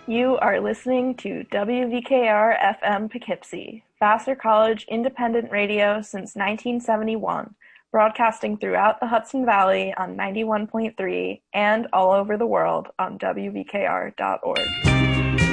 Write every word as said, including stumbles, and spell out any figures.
You are listening to W V K R F M Poughkeepsie, Vassar College independent radio since nineteen seventy-one, broadcasting throughout the Hudson Valley on ninety-one point three and all over the world on W V K R dot org.